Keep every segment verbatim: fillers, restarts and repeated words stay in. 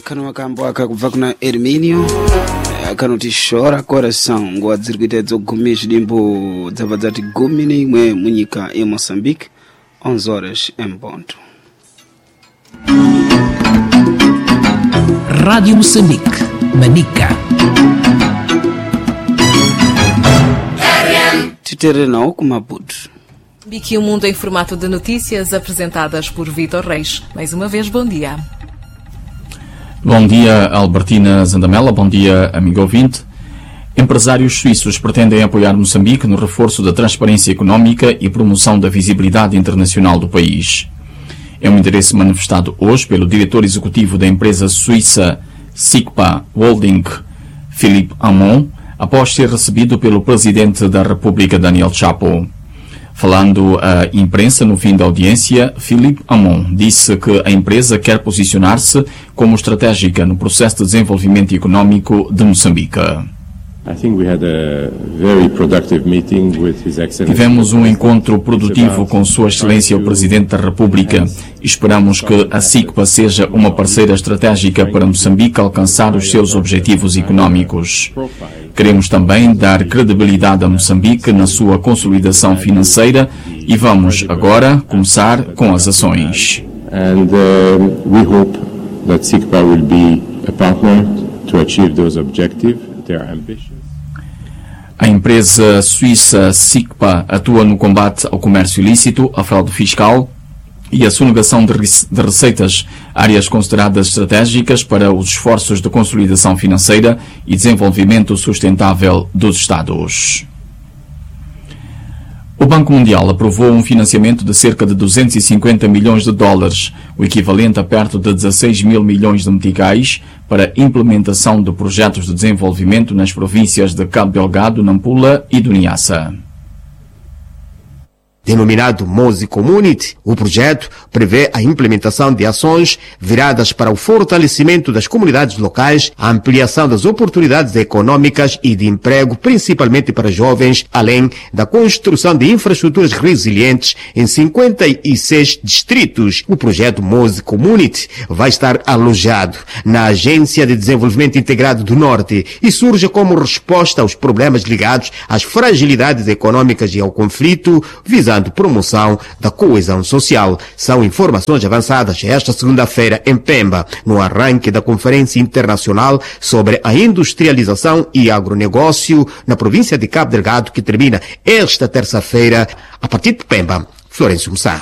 kano akambo akakubva kuna Herminio akanoti shora coração nguva dziri kuita dzogumi zvidimbo dzabva dzati gumi neimwe munyika yeMoçambique onze horas em ponto. Rádio Moçambique, Manica. Titere nao com Maputo. Bique o mundo em formato de notícias apresentadas por Vítor Reis. Mais uma vez, bom dia. Bom dia, Albertina Zandamela. Bom dia, amigo ouvinte. Empresários suíços pretendem apoiar Moçambique no reforço da transparência económica e promoção da visibilidade internacional do país. É um interesse manifestado hoje pelo diretor executivo da empresa suíça SICPA Holding, Philippe Hamon, após ser recebido pelo presidente da República, Daniel Chapo. Falando à imprensa no fim da audiência, Philippe Hamon disse que a empresa quer posicionar-se como estratégica no processo de desenvolvimento económico de Moçambique. Tivemos um encontro produtivo com Sua Excelência o Presidente da República. Esperamos que a SICPA seja uma parceira estratégica para Moçambique alcançar os seus objetivos económicos. Queremos também dar credibilidade a Moçambique na sua consolidação financeira e vamos agora começar com as ações. And uh, we hope that SICPA will be a partner to achieve those objectives, their ambitions. A empresa suíça SICPA atua no combate ao comércio ilícito, à fraude fiscal e à sonegação de receitas, áreas consideradas estratégicas para os esforços de consolidação financeira e desenvolvimento sustentável dos Estados. O Banco Mundial aprovou um financiamento de cerca de duzentos e cinquenta milhões de dólares, o equivalente a perto de dezasseis mil milhões de meticais, para a implementação de projetos de desenvolvimento nas províncias de Cabo Delgado, Nampula e do Niassa. Denominado Mozi Community, o projeto prevê a implementação de ações viradas para o fortalecimento das comunidades locais, a ampliação das oportunidades econômicas e de emprego, principalmente para jovens, além da construção de infraestruturas resilientes em cinquenta e seis distritos. O projeto Mozi Community vai estar alojado na Agência de Desenvolvimento Integrado do Norte e surge como resposta aos problemas ligados às fragilidades econômicas e ao conflito, visando promoção da coesão social. São informações avançadas esta segunda-feira em Pemba, no arranque da Conferência Internacional sobre a Industrialização e Agronegócio na província de Cabo Delgado, que termina esta terça-feira, a partir de Pemba. Florencio Mussá.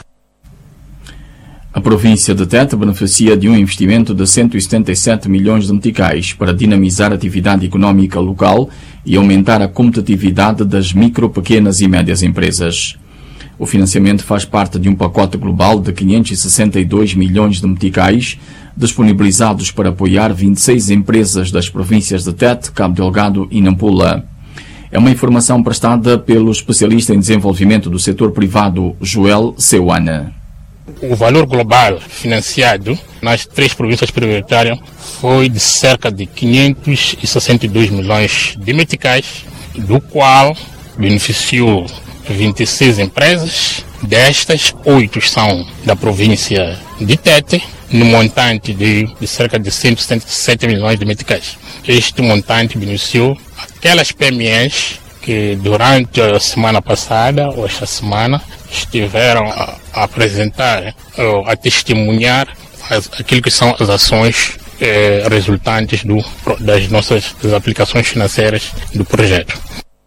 A província de Tete beneficia de um investimento de cento e setenta e sete milhões de meticais para dinamizar a atividade económica local e aumentar a competitividade das micro, pequenas e médias empresas. O financiamento faz parte de um pacote global de quinhentos e sessenta e dois milhões de meticais, disponibilizados para apoiar vinte e seis empresas das províncias de Tete, Cabo Delgado e Nampula. É uma informação prestada pelo especialista em desenvolvimento do setor privado, Joel Seuana. O valor global financiado nas três províncias prioritárias foi de cerca de quinhentos e sessenta e dois milhões de meticais, do qual beneficiou vinte e seis empresas. Destas, oito são da província de Tete, no montante de, de cerca de cento e setenta e sete milhões de meticais. Este montante beneficiou aquelas P M Es que durante a semana passada, ou esta semana, estiveram a, a apresentar, a, a testemunhar as, aquilo que são as ações eh, resultantes do, das nossas das aplicações financeiras do projeto.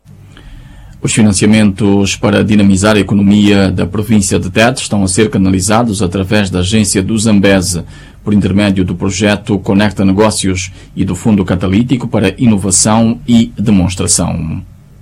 Os financiamentos para dinamizar a economia da província de Tete estão a ser canalizados através da agência do Zambeze, por intermédio do projeto Conecta Negócios e do Fundo Catalítico para Inovação e Demonstração.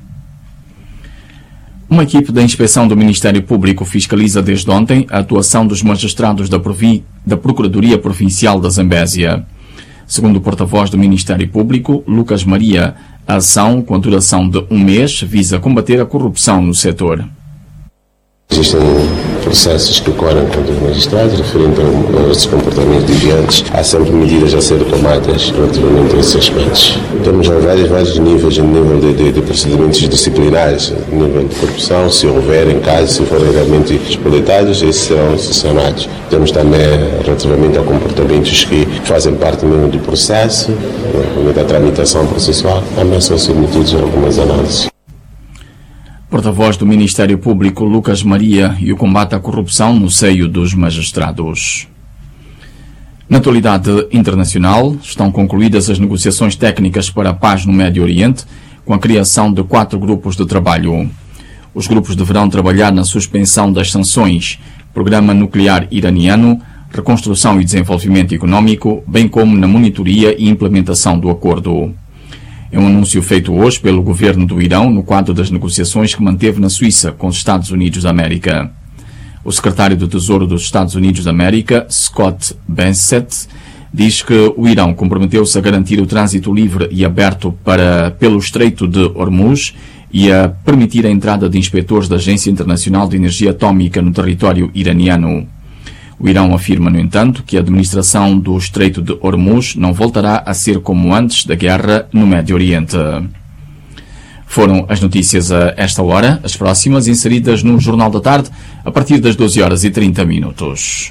Uma equipe da Inspeção do Ministério Público fiscaliza desde ontem a atuação dos magistrados da, Provi... da Procuradoria Provincial da Zambésia. Segundo o porta-voz do Ministério Público, Lucas Maria, a ação, com a duração de um mês, visa combater a corrupção no setor. Existem processos que ocorrem contra os magistrados, referente a esses comportamentos deviantes, há sempre medidas a ser tomadas relativamente a esses aspectos. Temos vários, vários níveis, nível de, de, de procedimentos disciplinares, nível de corrupção, se houver em caso, se forem realmente expolitados, esses serão sancionados. Temos também relativamente a comportamentos que fazem parte mesmo do processo, da tramitação processual, também são submetidos a algumas análises. Porta-voz do Ministério Público Lucas Maria e o combate à corrupção no seio dos magistrados. Na atualidade internacional, estão concluídas as negociações técnicas para a paz no Médio Oriente, com a criação de quatro grupos de trabalho. Os grupos deverão trabalhar na suspensão das sanções, programa nuclear iraniano, reconstrução e desenvolvimento económico, bem como na monitoria e implementação do acordo. É um anúncio feito hoje pelo governo do Irão no quadro das negociações que manteve na Suíça com os Estados Unidos da América. O secretário do Tesouro dos Estados Unidos da América, Scott Bessent, diz que o Irão comprometeu-se a garantir o trânsito livre e aberto para, pelo Estreito de Hormuz e a permitir a entrada de inspetores da Agência Internacional de Energia Atômica no território iraniano. O Irão afirma, no entanto, que a administração do Estreito de Hormuz não voltará a ser como antes da guerra no Médio Oriente. Foram as notícias a esta hora, as próximas inseridas no Jornal da Tarde, a partir das doze horas e trinta minutos.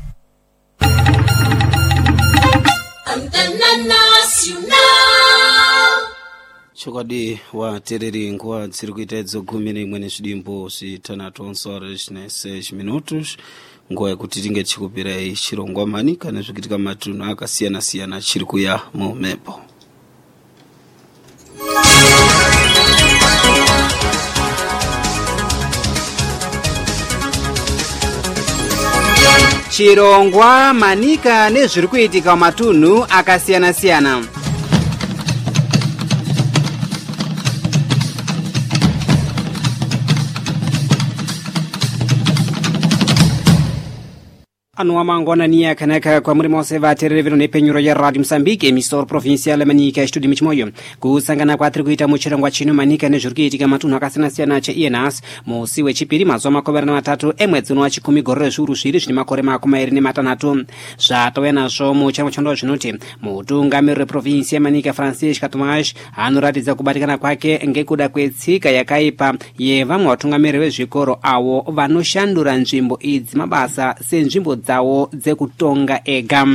chokwadi watereri nguva dziri kuita idzo gumi neimwe nezvidimbo zvitanhatu onze horas neseis minutos, nguva yekuti tinge tichikupirai chirongwa manika nezvikitika matunhu akasiyana-siyana chiri kuya mumhepo. Chirongwa manika nezviri kuitika matunhu akasiyana-siyana. Anuwa mangona ni akanaka kwa muri mose vaterere vino nepenyuro ya Radio Mozambique emisor provincial manika estudi michimoyo kusangana kwa tiri kuita muchirongwa chino manika nezviri kuitika matunhu akasiyana-siyana che I N A S musi wechipiri mazuva makumi matatu emwedzi uno wachikumi gore rezviuru zviviri zvine makore makumi mairi nematanhatu. Zvatouya nazvo muchirongwa chando zvinoti mutungamiriri weprovinsi yemanika Francisca Tomás anoratidza kubatikana kwake ngekuda kwetsika yakaipa yevamwe vatungamiriri vezvikoro avo vanoshandura nzvimbo idzi mabasa senzvimbo dzawo dzekutonga ega.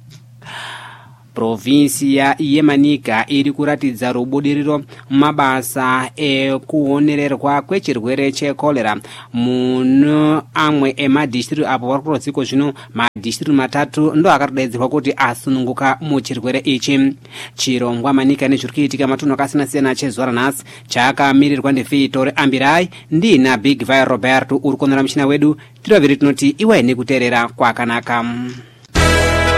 Provinsia yemanika iri kuratidza rubudiriro mabasa ekuonererwa kwechirwere chekolera muno amwe emadhistritu apo vari kurodziko zvino madhistritu matatu ndo akatodaidzirwa kuti asununguka muchirwere ichi. Chirongwa manika nezviri kuitika matunhu akasiyana-siyana chezuva ranhasi chakamirirwa neVitor Ambirai ndina Big Vai Roberto uri kuonera muchina wedu tiraviri tinoti iwai nekuteerera kwakanaka.